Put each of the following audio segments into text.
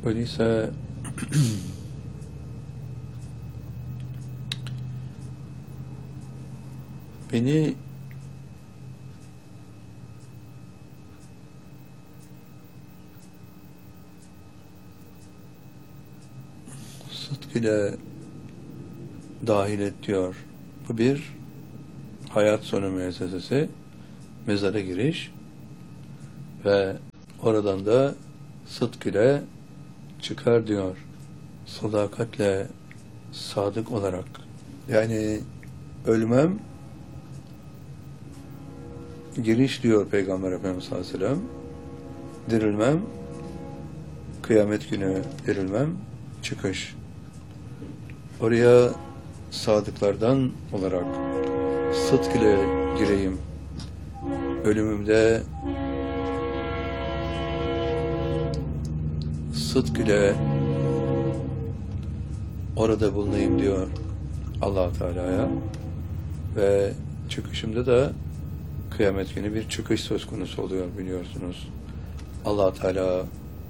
Öyleyse beni sıdk ile dahil et diyor. Bu bir hayat sonu müessesesi, mezara giriş ve oradan da sıdk ile çıkar diyor. Sadakatle, sadık olarak. Yani ölmem giriş diyor Peygamber Efendimiz sallallahu aleyhi ve sellem. Dirilmem, kıyamet günü dirilmem, çıkış. Oraya sadıklardan olarak sıdk ile gireyim. Ölümümde sıdk ile orada bulunayım diyor Allah Teala'ya ve çıkışımda da kıyamet günü bir çıkış söz konusu oluyor biliyorsunuz. Allah Teala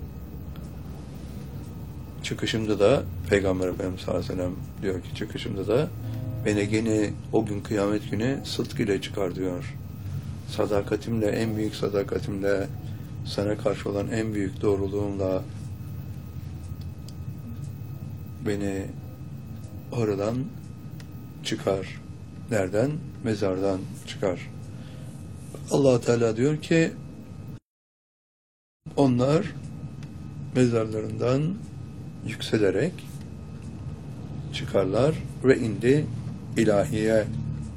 çıkışımda da Peygamber Efendimiz sallallahu aleyhi ve sellem diyor ki çıkışımda da beni gene o gün kıyamet günü sıdk ile çıkar diyor. Sadakatimle, en büyük sadakatimle, sana karşı olan en büyük doğruluğumla beni oradan çıkar. Nereden? Mezardan çıkar. Allah Teala diyor ki onlar mezarlarından yükselerek çıkarlar ve indi ilahiye,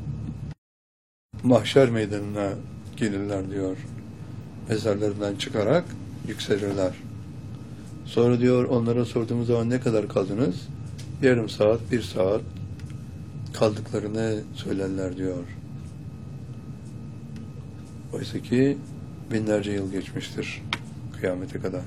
mahşer meydanına gelirler diyor. Mezarlarından çıkarak yükselirler. Sonra diyor onlara sorduğumuz zaman ne kadar kaldınız? Yarım saat, bir saat kaldıklarını söylerler diyor. Oysa ki binlerce yıl geçmiştir kıyamete kadar.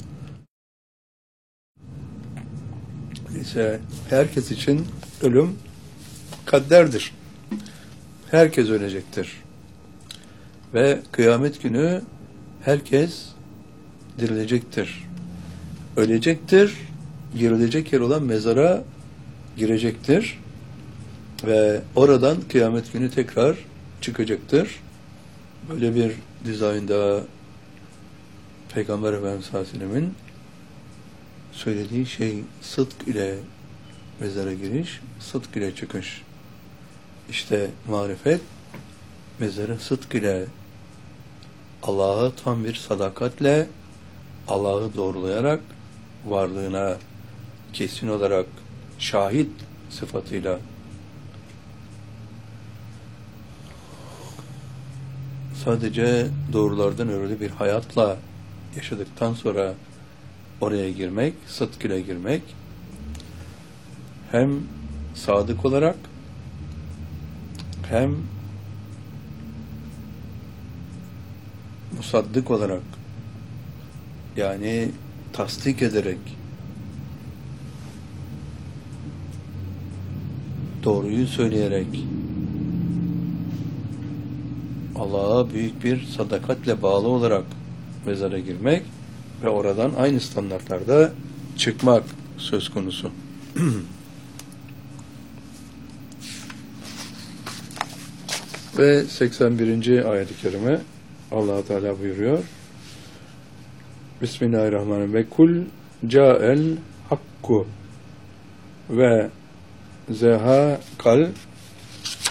İşte herkes için ölüm kadderdir. Herkes ölecektir. Ve kıyamet günü herkes dirilecektir. Ölecektir, girilecek yer olan mezara girecektir ve oradan kıyamet günü tekrar çıkacaktır. Böyle bir dizaynda Peygamber Efendimiz sallallahu aleyhi ve sellem'in söylediği şey sıdk ile mezara giriş, sıdk ile çıkış. İşte marifet mezarı sıdk ile Allah'a tam bir sadakatle Allah'ı doğrulayarak varlığına kesin olarak şahit sıfatıyla sadece doğrulardan öyle bir hayatla yaşadıktan sonra oraya girmek, sıdk ile girmek hem sadık olarak hem musaddık olarak yani tasdik ederek doğruyu söyleyerek Allah'a büyük bir sadakatle bağlı olarak mezara girmek ve oradan aynı standartlarda çıkmak söz konusu. Ve 81. ayet-i kerime Allah Teala buyuruyor. Bismillahirrahmanirrahim. Ve kul ca'el hakku ve zehaqal